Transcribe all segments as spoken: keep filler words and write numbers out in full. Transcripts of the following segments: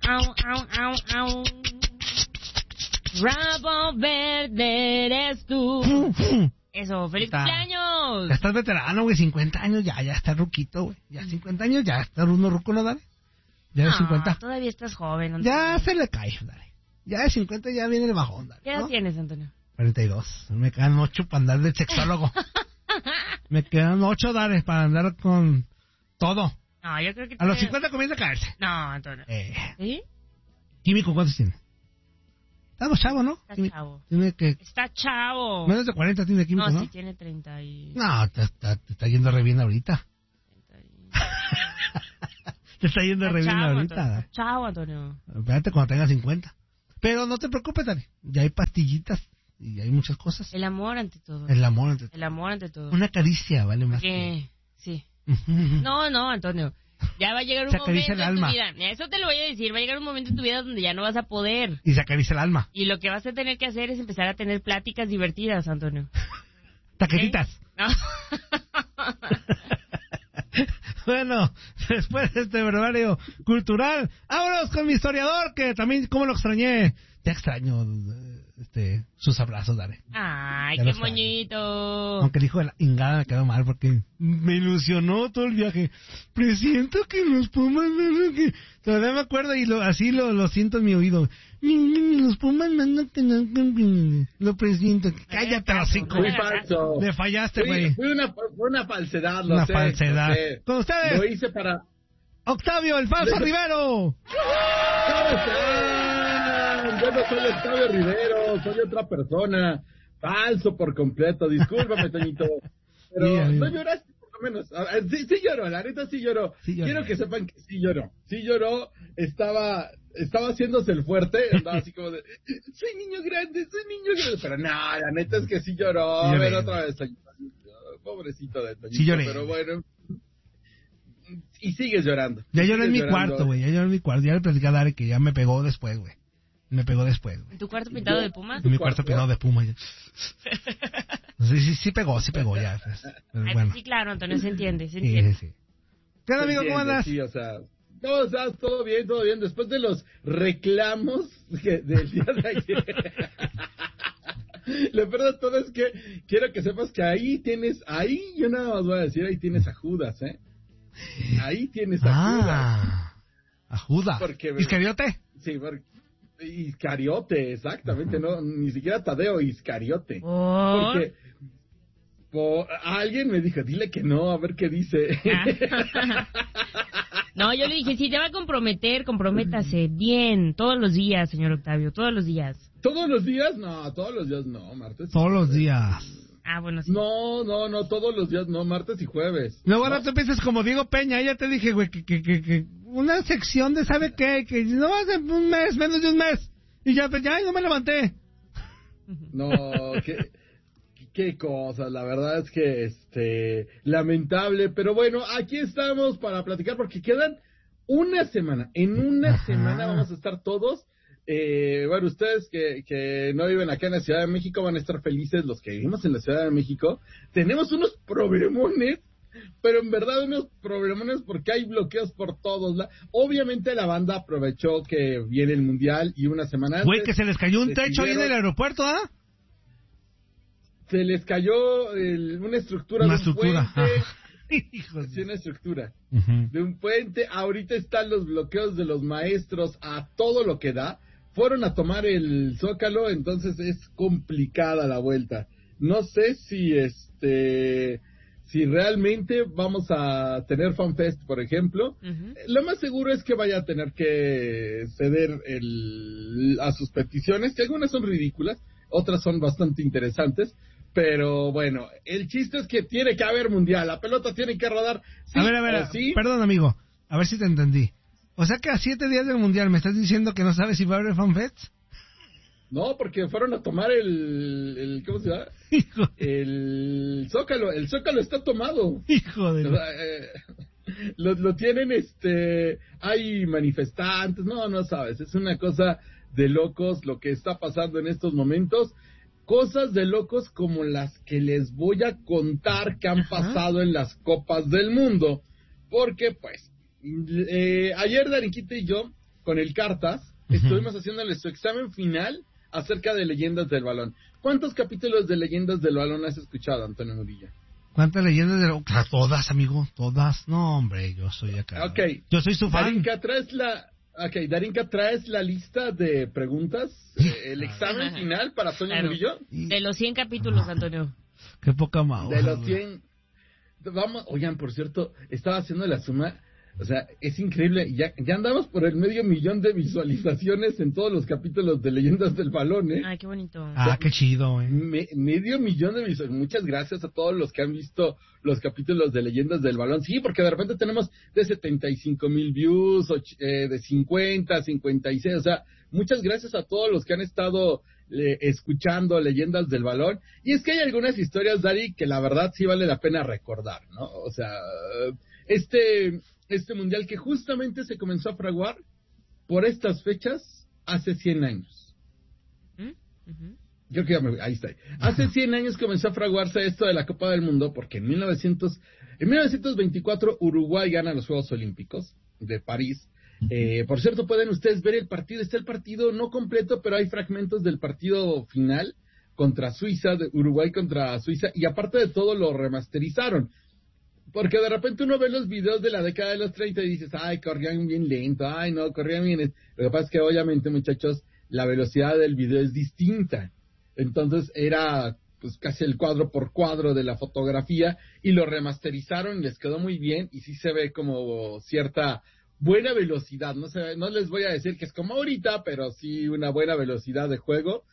au, au, au, au. Rabo verde eres tú. Eso, feliz Está. cumpleaños. Ya estás veterano, güey, cincuenta años, ya, ya estás ruquito, güey. Ya cincuenta años, ya está uno ruco, ¿no, Dale? Ya de No, cincuenta. todavía estás joven, Antonio. Ya se le cae, Dale. Ya de cincuenta ya viene el bajón, Dale. ¿Qué edad ¿no? tienes, Antonio? cuarenta y dos. Me quedan ocho para andar de sexólogo. Me quedan ocho, Dale, para andar con todo. No, yo creo que... A los te- cincuenta comienza a caerse. No, Antonio. Eh, ¿Sí? Químico, ¿cuántos tiene? Estamos chavo, ¿no? Está Químico. chavo. Tiene que... Está chavo. Menos de cuarenta tiene químico, No, ¿no? sí, tiene treinta y... No, te, te- te está yendo re bien ahorita. treinta y... Te está yendo Está re bien chavo, ahorita. Antonio. Está chavo, Antonio. Espérate cuando tengas cincuenta. Pero no te preocupes, Dani. Ya hay pastillitas y hay muchas cosas. El amor ante todo. El amor ante El amor ante todo. Una caricia vale más Que... Sí. que... No, no, Antonio. Ya va a llegar un Se acaricia momento el en tu alma. vida. Eso te lo voy a decir. Va a llegar un momento en tu vida donde ya no vas a poder. Y se acaricia el alma. Y lo que vas a tener que hacer es empezar a tener pláticas divertidas, Antonio. Taquetitas. ¿No? Bueno, después de este brevario cultural, vámonos con mi historiador, que también, como lo extrañé. Te extraño, eh, este, sus abrazos, Dale. Ay, Ya qué lo extraño. moñito. Aunque el hijo de la ingada me quedó mal porque me ilusionó todo el viaje. Presiento que los Pumas van a que... Todavía me acuerdo y lo, así lo, lo siento en mi oído. Los Pumas van a tener... Lo presiento. Cállate, hocico. Muy falso. Le fallaste, Fue, güey. fue una, fue una falsedad, lo Una sé. falsedad. lo sé. Con ustedes, Lo hice para... Octavio, el falso Le- Rivero. ¿Cómo están? Yo no soy Octavio Rivero, soy otra persona. Falso por completo. Discúlpame, Toñito. Pero Sí, amigo. no lloraste, por lo menos. A ver, sí, sí lloró, la neta sí lloró. Sí lloré. Quiero que sepan que sí lloró. Sí lloró. Estaba, estaba haciéndose el fuerte. Andaba así como de, soy niño grande, soy niño grande. Pero no, la neta es que sí lloró. Sí A lloré. ver, otra vez, Toñito. Pobrecito de Toñito. Sí lloré. Pero bueno. Y sigues llorando. Ya lloré en mi Sigues llorando. cuarto, güey. Ya lloré en mi cuarto. Ya le platicé a Dare que ya me pegó después, güey. Me pegó después, güey. ¿En tu cuarto pintado de puma? En mi cuarto cuarto? pegado de puma. ya. Sí, sí, sí pegó, sí pegó ya. Pues, pues, Ay, bueno. sí, claro, Antonio, se entiende, se Sí, entiende. sí, sí. ¿Qué onda, Se amigo? ¿Cómo entiende, andas? Sí, o sea, no, o sea, todo bien, todo bien. Después de los reclamos que, del día de ayer. Lo peor de todo es que quiero que sepas que ahí tienes, ahí yo nada más voy a decir, ahí tienes a Judas, ¿eh? Ahí tienes a Ah, a Judas. Porque- ¿Iscariote? Judas. Sí, porque, Iscariote, exactamente, no, ni siquiera Tadeo, Iscariote. ¿Por? Porque por, alguien me dijo, dile que no, a ver qué dice. No, yo le dije, si te va a comprometer, comprométase bien, todos los días, señor Octavio, todos los días. ¿Todos los días? No, todos los días no, martes. y Todos los jueves. días. Ah, bueno, sí. No, no, no, todos los días no, martes y jueves. Luego ¿No? ahora tú piensas como Diego Peña, ya te dije, güey, que, que, que, que una sección de sabe qué, que no hace un mes, menos de un mes. Y ya, pues ya, no me levanté. No, qué, qué cosas, la verdad es que, este, lamentable, pero bueno, aquí estamos para platicar porque quedan una semana, en una Ajá. semana vamos a estar todos, eh, bueno, ustedes que, que no viven acá en la Ciudad de México van a estar felices, los que vivimos en la Ciudad de México, tenemos unos problemones, pero en verdad unos problemones porque hay bloqueos por todos lados. Obviamente la banda aprovechó que viene el Mundial y una semana antes... Güey, que se les cayó un techo ahí en el decidieron- aeropuerto, ¿ah? Se les cayó el- una estructura Una de un estructura. puente. Hijos Sí, una estructura Ujú. de un puente. Ahorita están los bloqueos de los maestros a todo lo que da. Fueron a tomar el Zócalo, entonces es complicada la vuelta. No sé si este si realmente vamos a tener FanFest, por ejemplo. Ujú. Lo más seguro es que vaya a tener que ceder el, a sus peticiones, que algunas son ridículas, otras son bastante interesantes, pero bueno, el chiste es que tiene que haber mundial, la pelota tiene que rodar. Sí A ver, a ver, o sí. perdón, amigo, a ver si te entendí. O sea que a siete días del Mundial me estás diciendo que no sabes si va a haber FanFest. No, porque fueron a tomar el, el ¿cómo se llama? Hijo, El Zócalo, el Zócalo está tomado. hijo de... O sea, eh, lo, lo tienen, este, hay manifestantes, no, no sabes, es una cosa de locos lo que está pasando en estos momentos, cosas de locos como las que les voy a contar que han Ajá. pasado en las Copas del Mundo, porque pues, eh, ayer Dariquita y yo con el Cartas, uh-huh. estuvimos haciéndole su examen final acerca de Leyendas del Balón. ¿Cuántos capítulos de Leyendas del Balón has escuchado, Antonio Murillo? ¿Cuántas leyendas del balón? Todas, amigo, todas. No, hombre, yo soy acá. Ok. Yo soy su fan. Darinka, ¿traes la, okay, Darinka, ¿traes la lista de preguntas? Eh, el examen Ajá. final para Antonio Claro. Murillo. De los cien capítulos, Antonio. Qué poca más. De los cien. Vamos, oigan, por cierto, estaba haciendo la suma. O sea, es increíble. Ya, ya andamos por el medio millón de visualizaciones en todos los capítulos de Leyendas del Balón, ¿eh? Ay, qué bonito. Ah, qué chido, eh. Me, medio millón de visualizaciones. Muchas gracias a todos los que han visto los capítulos de Leyendas del Balón. Sí, porque de repente tenemos de setenta y cinco mil views, och, eh, de cincuenta, cincuenta y seis. O sea, muchas gracias a todos los que han estado eh, escuchando Leyendas del Balón. Y es que hay algunas historias, Dari, que la verdad sí vale la pena recordar, ¿no? O sea, este... este mundial que justamente se comenzó a fraguar por estas fechas hace cien años. Uh-huh. Creo que ya me... Ahí está. Hace cien años comenzó a fraguarse esto de la Copa del Mundo porque en, mil novecientos, en mil novecientos veinticuatro Uruguay gana los Juegos Olímpicos de París. Eh, por cierto, pueden ustedes ver el partido. Está el partido no completo, pero hay fragmentos del partido final contra Suiza, de Uruguay contra Suiza, y aparte de todo lo remasterizaron. Porque de repente uno ve los videos de la década de los treinta y dices, ay, corrían bien lento, ay, no, corrían bien. Lo que pasa es que obviamente, muchachos, la velocidad del video es distinta. Entonces era pues casi el cuadro por cuadro de la fotografía y lo remasterizaron y les quedó muy bien y sí se ve como cierta buena velocidad. No sé, no les voy a decir que es como ahorita, pero sí una buena velocidad de juego.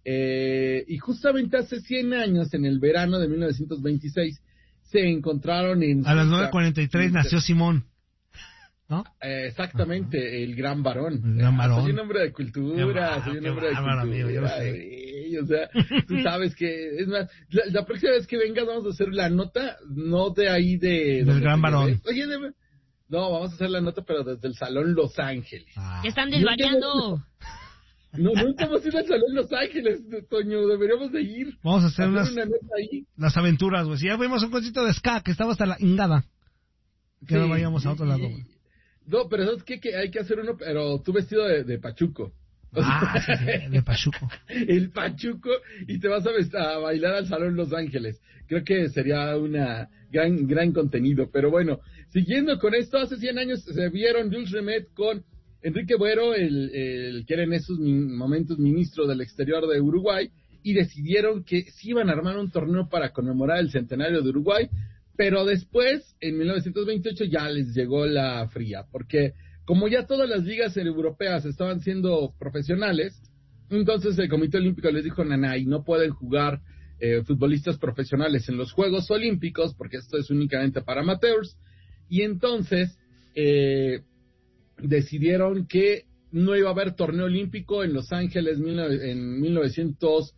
Eh, y justamente hace cien años, en el verano de mil novecientos veintiséis, se encontraron en... A las nueve cuarenta y tres nació Simón, ¿no? Eh, exactamente, uh-huh. el gran varón. El gran varón. Ah, soy un hombre de cultura, Qué soy un qué hombre de bárbaro, cultura. amigo, yo sé. Ay, o sea, tú sabes que, es más, la, la próxima vez que vengas vamos a hacer la nota, no de ahí de... Del gran varón. Oye, de, no, vamos a hacer la nota, pero desde el Salón Los Ángeles. Ah. ¿Qué están desvariando? No, nunca hemos ido al Salón Los Ángeles, Toño, deberíamos de ir. Vamos a hacer, a unas, una nota ahí. las aventuras, güey. Si ya fuimos a un concierto de ska, que estaba hasta la ingada. Que Sí, no vayamos a otro y, lado, güey. No, pero ¿sabes qué? Que hay que hacer uno, pero tú vestido de, de Pachuco. O Ah, sea, sí, sí, de Pachuco. El Pachuco, y te vas a, vest- a bailar al Salón Los Ángeles. Creo que sería una gran gran contenido. Pero bueno, siguiendo con esto, hace cien años se vieron Jules Rimet con Enrique Buero, el, el que era en esos min- momentos ministro del Exterior de Uruguay, y decidieron que sí iban a armar un torneo para conmemorar el centenario de Uruguay, pero después, en mil novecientos veintiocho, ya les llegó la fría, porque como ya todas las ligas europeas estaban siendo profesionales, entonces el Comité Olímpico les dijo, nanay, no pueden jugar eh, futbolistas profesionales en los Juegos Olímpicos, porque esto es únicamente para amateurs, y entonces eh, decidieron que no iba a haber torneo olímpico en Los Ángeles mil, en mil novecientos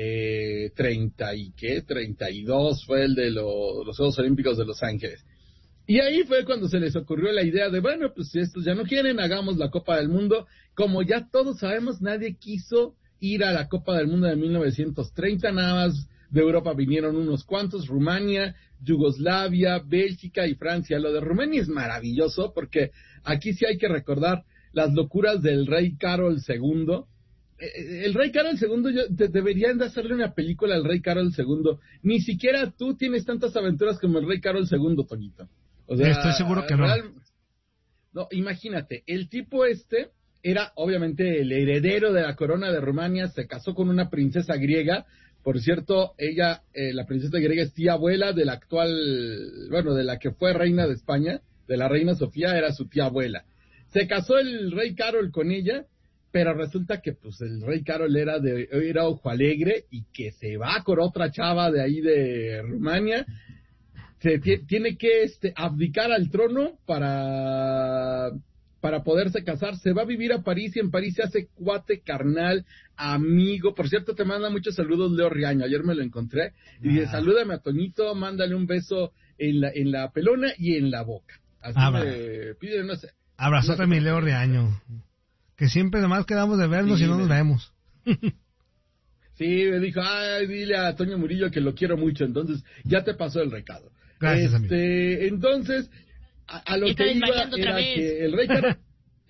treinta y qué, treinta y dos fue el de lo, los Juegos Olímpicos de Los Ángeles. Y ahí fue cuando se les ocurrió la idea de, bueno, pues si estos ya no quieren, hagamos la Copa del Mundo. Como ya todos sabemos, nadie quiso ir a la Copa del Mundo de mil novecientos treinta, nada más de Europa vinieron unos cuantos, Rumania, Yugoslavia, Bélgica y Francia. Lo de Rumania es maravilloso porque aquí sí hay que recordar las locuras del rey Carol segundo. El rey Carol segundo, yo, de, deberían de hacerle una película al rey Carol segundo. Ni siquiera tú tienes tantas aventuras como el rey Carol segundo, Toñito. O sea, estoy seguro que no. Real, no, imagínate, el tipo este era obviamente el heredero de la corona de Rumania, se casó con una princesa griega. Por cierto, ella, eh, la princesa griega es tía abuela de la actual, bueno, de la que fue reina de España, de la reina Sofía, era su tía abuela. Se casó el rey Carol con ella, pero resulta que pues el rey Carol era de era ojo alegre y que se va con otra chava de ahí de Rumania. Se t- tiene que este abdicar al trono para para poderse casar. Se va a vivir a París y en París se hace cuate, carnal, amigo. Por cierto, te manda muchos saludos Leo Riaño. Ayer me lo encontré y dice, salúdame a Toñito, mándale un beso en la en la pelona y en la boca. Así Ah, me pide, no sé. Abrazote a mi Leo Riaño. Que siempre nomás quedamos de vernos Sí, y no nos me... vemos. Sí, me dijo, ay, dile a Toño Murillo que lo quiero mucho, entonces ya te pasó el recado. Gracias, este, amigo. Entonces, a, a lo Está que iba desvariando otra era vez. que el rey Carol, el,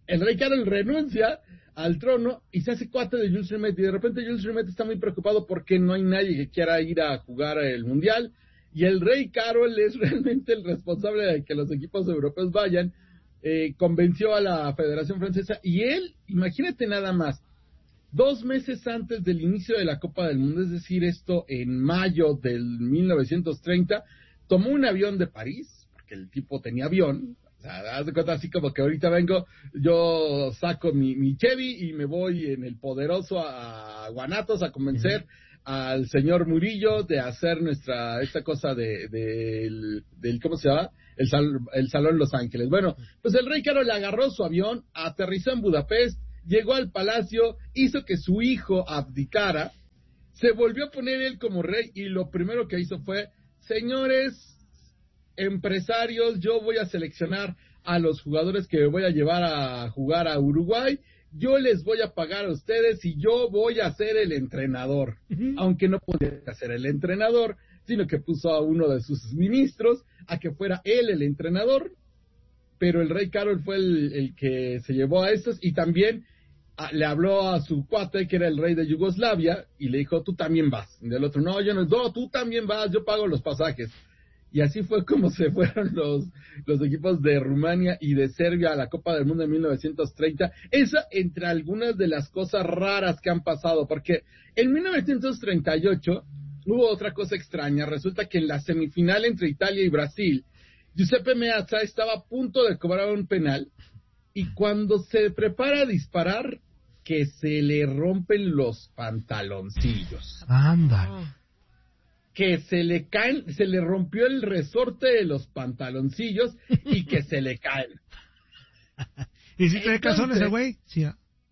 el rey Carol renuncia al trono y se hace cuate de Jules Rimet, y de repente Jules Rimet está muy preocupado porque no hay nadie que quiera ir a jugar el mundial, y el rey Carol es realmente el responsable de que los equipos europeos vayan. Eh, convenció a la Federación Francesa, y él, imagínate nada más, dos meses antes del inicio de la Copa del Mundo, es decir, esto en mayo del mil novecientos treinta, tomó un avión de París, porque el tipo tenía avión. O sea, haz de cuenta así como que ahorita vengo, yo saco mi, mi Chevy y me voy en el poderoso a Guanatos a convencer uh-huh. al señor Murillo de hacer nuestra, esta cosa de, de del, del, ¿cómo se llama? El, sal, el Salón Los Ángeles. Bueno, pues el rey Carol agarró su avión, aterrizó en Budapest, llegó al palacio, hizo que su hijo abdicara, se volvió a poner él como rey, y lo primero que hizo fue, señores empresarios, yo voy a seleccionar a los jugadores que voy a llevar a jugar a Uruguay, yo les voy a pagar a ustedes y yo voy a ser el entrenador. Uh-huh. Aunque no podía ser el entrenador, sino que puso a uno de sus ministros a que fuera él el entrenador, pero el rey Carol fue el, el que se llevó a estos, y también a, le habló a su cuate, que era el rey de Yugoslavia, y le dijo, tú también vas. Y del otro, no, yo no, no, tú también vas, yo pago los pasajes. Y así fue como se fueron los, los equipos de Rumania y de Serbia a la Copa del Mundo en mil novecientos treinta. Esa entre algunas de las cosas raras que han pasado, porque en mil novecientos treinta y ocho hubo otra cosa extraña. Resulta que en la semifinal entre Italia y Brasil, Giuseppe Meazza estaba a punto de cobrar un penal, y cuando se prepara a disparar, que se le rompen los pantaloncillos. Anda. Que se le caen, se le rompió el resorte de los pantaloncillos y que se le caen. ¿Y si trae calzones el güey? Sí.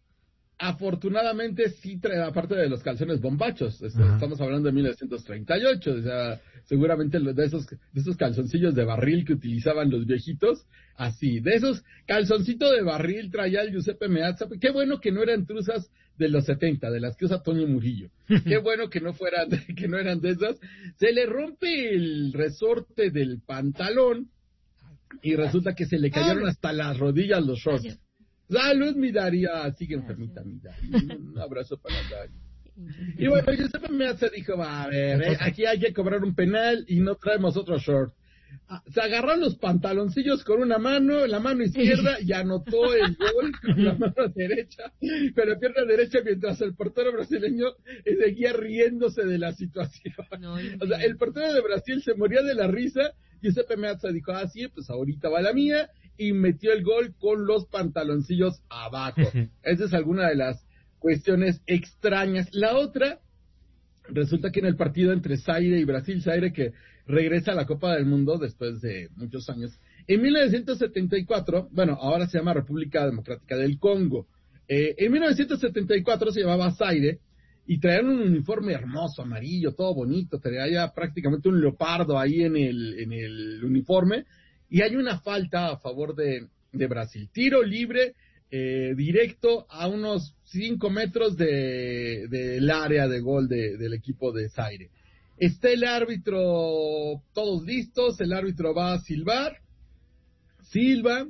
Afortunadamente sí trae, aparte de los calzones bombachos. Este, estamos hablando de mil novecientos treinta y ocho, o sea, seguramente de esos, de esos calzoncillos de barril que utilizaban los viejitos, así, de esos calzoncitos de barril traía el Giuseppe Meazza. Qué bueno que no eran truzas de los setenta, de las que usa Toño Murillo. Qué bueno que no fueran, que no eran de esas. Se le rompe el resorte del pantalón y resulta que se le cayeron hasta las rodillas los shorts. Salud, mi Daria, sigue enfermita, mi Daria. Un abrazo para Daria. Y bueno, Giuseppe Meazza dijo, va a ver, eh, aquí hay que cobrar un penal y no traemos otro short. Se agarró los pantaloncillos con una mano, la mano izquierda, y anotó el gol con la mano derecha, con la pierna derecha, mientras el portero brasileño seguía riéndose de la situación. No, o sea, el portero de Brasil se moría de la risa, y Giuseppe Meazza dijo, ah, sí, pues ahorita va la mía, y metió el gol con los pantaloncillos abajo. Esa es alguna de las cuestiones extrañas. La otra, resulta que en el partido entre Zaire y Brasil, Zaire que regresa a la Copa del Mundo después de muchos años, en mil novecientos setenta y cuatro, bueno, ahora se llama República Democrática del Congo, eh, en mil novecientos setenta y cuatro se llamaba Zaire, y traían un uniforme hermoso, amarillo, todo bonito, traía prácticamente un leopardo ahí en el, en el uniforme, y hay una falta a favor de, de Brasil, tiro libre, eh, directo a unos cinco metros de, del área de gol de, del equipo de Zaire. Está el árbitro, todos listos, el árbitro va a silbar, silba,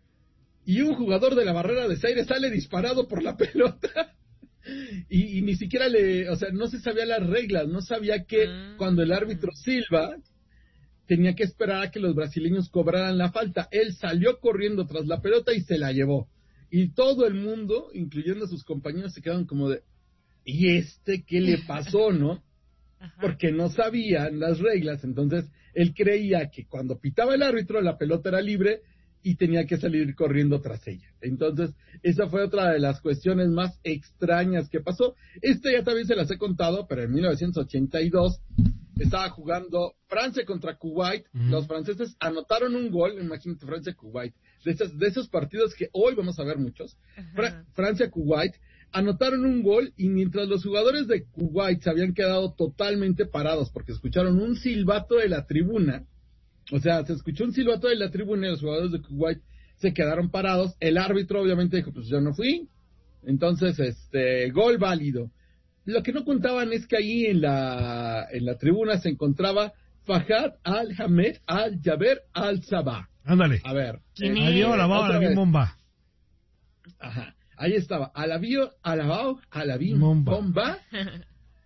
y un jugador de la barrera de Zaire sale disparado por la pelota, y, y ni siquiera le, o sea, no se sabía las reglas, no sabía que cuando el árbitro silba, tenía que esperar a que los brasileños cobraran la falta. Él salió corriendo tras la pelota y se la llevó. Y todo el mundo, incluyendo a sus compañeros, se quedaron como de, ¿y este qué le pasó, no? Porque no sabían las reglas, entonces él creía que cuando pitaba el árbitro la pelota era libre y tenía que salir corriendo tras ella. Entonces, esa fue otra de las cuestiones más extrañas que pasó. Esta ya también se las he contado, pero en mil novecientos ochenta y dos estaba jugando Francia contra Kuwait. Uh-huh. Los franceses anotaron un gol, imagínate, Francia-Kuwait, de esos, de esos partidos que hoy vamos a ver muchos. Uh-huh. Fra- Francia-Kuwait, anotaron un gol, y mientras los jugadores de Kuwait se habían quedado totalmente parados porque escucharon un silbato de la tribuna, o sea, se escuchó un silbato de la tribuna y los jugadores de Kuwait se quedaron parados, el árbitro obviamente dijo, pues yo no fui, entonces, este, gol válido. Lo que no contaban es que ahí en la, en la tribuna se encontraba Fahad Al-Hamed Al-Jaber Al-Sabah. Ándale. A ver. ¿Quién es? Adiós, la bala, bien bomba. Ajá. Ahí estaba. Alabío, Alabao, Alabín, Bomba. Bomba. eh,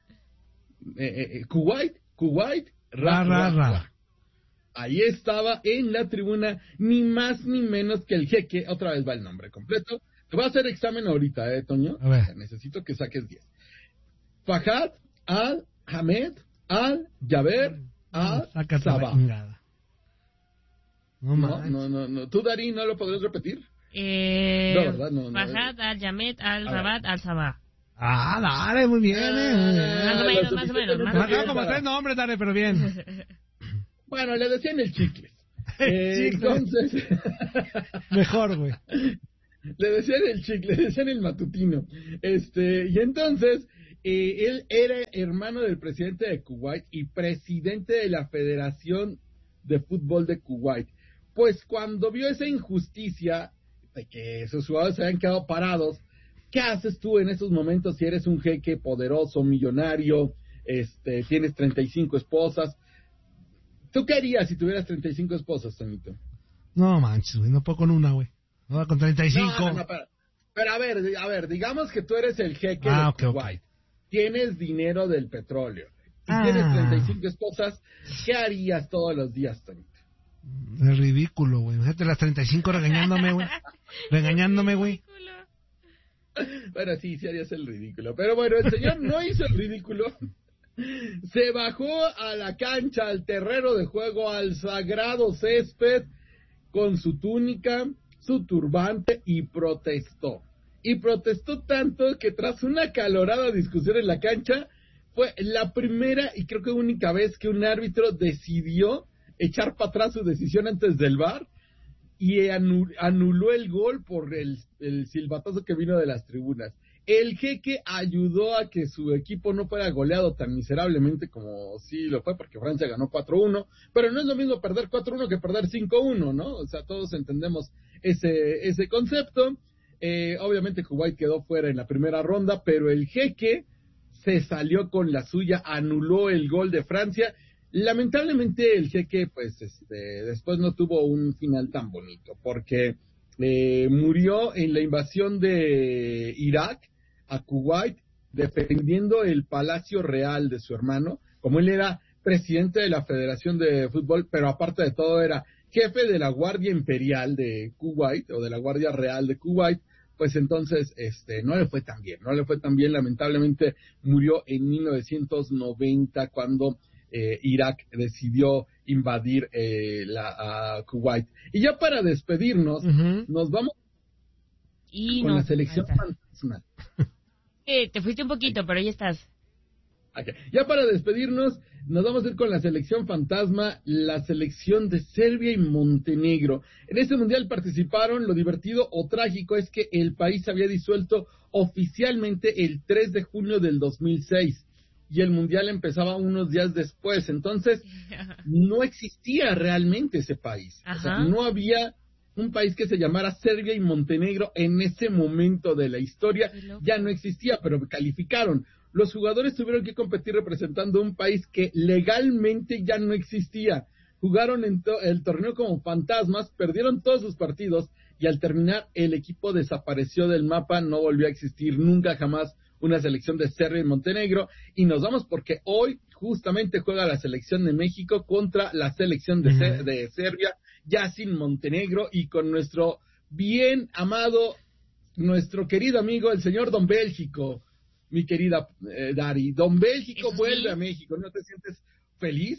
eh, Kuwait, Kuwait, Ra, ra, ra. Ahí estaba en la tribuna, ni más ni menos que el jeque. Otra vez va el nombre completo. Te voy a hacer examen ahorita, ¿eh, Toño? A ver. Necesito que saques diez. Fahad al-Hamed al-Jaber Sácate la al-Sabah. chingada. No, No, manches. no, no, no. ¿Tú, Darí, no lo podrías repetir? Eh, No, ¿verdad? No, no. Fahad, al-Yamet, al-Rabat, al-Sabah. Ah, dale, muy bien, eh. Más o menos, lo más o menos, suficientemente más Me o acabo menos. como para- tres nombres, dale, pero bien. Bueno, le decían el chicles. Eh, Chicle. entonces, Mejor, güey. le decían el chicle, le decían el matutino. Este, y entonces, eh, él era hermano del presidente de Kuwait y presidente de la Federación de Fútbol de Kuwait. Pues cuando vio esa injusticia de que sus jugadores se habían quedado parados, ¿qué haces tú en esos momentos si eres un jeque poderoso, millonario, este, tienes treinta y cinco esposas? ¿Tú qué harías si tuvieras treinta y cinco esposas, Tonito? No manches, güey, no puedo con una, güey. No, con treinta y cinco. No, no, no, pero, pero a ver, a ver, digamos que tú eres el jeque Ah, de ok, ok. Kuwait. Tienes dinero del petróleo. Y Ah. tienes treinta y cinco esposas. ¿Qué harías todos los días, Tonito? Es ridículo, güey. Fíjate las treinta y cinco regañándome, güey. Regañándome, güey. Bueno, sí, sí harías el ridículo. Pero bueno, el señor no hizo el ridículo. Se bajó a la cancha, al terreno de juego, al sagrado césped, con su túnica, su turbante, y protestó. Y protestó tanto que tras una acalorada discusión en la cancha, fue la primera y creo que única vez que un árbitro decidió echar para atrás su decisión antes del V A R y anu- anuló el gol por el, el silbatazo que vino de las tribunas. El jeque ayudó a que su equipo no fuera goleado tan miserablemente como sí lo fue, porque Francia ganó cuatro uno, pero no es lo mismo perder cuatro uno que perder cinco uno, ¿no? O sea, todos entendemos ese, ese concepto. Eh, obviamente Kuwait quedó fuera en la primera ronda, pero el jeque se salió con la suya, anuló el gol de Francia. Lamentablemente el jeque, pues, este, después no tuvo un final tan bonito, porque eh, murió en la invasión de Irak a Kuwait, defendiendo el palacio real de su hermano. Como él era presidente de la Federación de Fútbol, pero aparte de todo era jefe de la Guardia Imperial de Kuwait, o de la Guardia Real de Kuwait, pues entonces este no le fue tan bien, no le fue tan bien, lamentablemente murió en mil novecientos noventa cuando eh, Irak decidió invadir eh, la, a Kuwait. Y ya para despedirnos, Uh-huh. nos vamos Y con no, la selección ahí está. fantasma. Eh, te fuiste un poquito, pero ya estás. Okay. Ya para despedirnos, nos vamos a ir con la selección fantasma, la selección de Serbia y Montenegro. En este mundial participaron, lo divertido o trágico es que el país se había disuelto oficialmente el tres de junio del dos mil seis y el mundial empezaba unos días después, entonces no existía realmente ese país. O sea, Ajá. no había un país que se llamara Serbia y Montenegro en ese momento de la historia, Qué loco. ya no existía, pero calificaron. Los jugadores tuvieron que competir representando un país que legalmente ya no existía. Jugaron en to- el torneo como fantasmas, perdieron todos sus partidos y al terminar el equipo desapareció del mapa, no volvió a existir nunca jamás una selección de Serbia y Montenegro. Y nos vamos porque hoy justamente juega la selección de México contra la selección de, Se- Ujú. de Serbia, ya sin Montenegro y con nuestro bien amado, nuestro querido amigo, el señor Don Bélgico. Mi querida eh, Dari, Don Bélgico Eso vuelve sí. a México, ¿no te sientes feliz?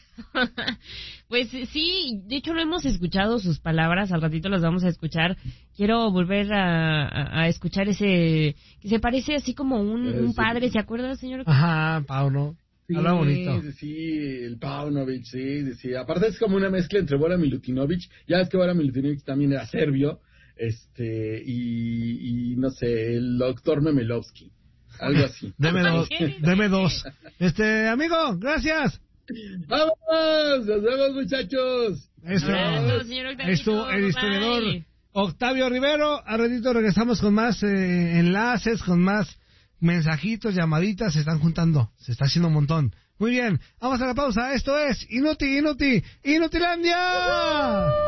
Pues sí, de hecho no hemos escuchado sus palabras, al ratito las vamos a escuchar. Quiero volver a, a, a escuchar ese, que se parece así como un, Eh, un sí. padre, ¿se acuerda, señor? Ajá, Pauno. Habla bonito. Sí, sí, el Paunovic, sí, sí, sí. Aparte es como una mezcla entre Bora Milutinovic, ya es que Bora Milutinovic también era serbio, este, y, y no sé, el doctor Memelovsky, algo así. Deme dos, ¿Qué? deme dos. Este, amigo, gracias. ¡Vamos! ¡Nos vemos, muchachos! Eso. Abrazo, señor Octavito, Esto, el bye. historiador Octavio Rivero. Al ratito regresamos con más eh, enlaces, con más mensajitos, llamaditas. Se están juntando. Se está haciendo un montón. Muy bien. Vamos a la pausa. Esto es Inuti, Inuti, Inutilandia.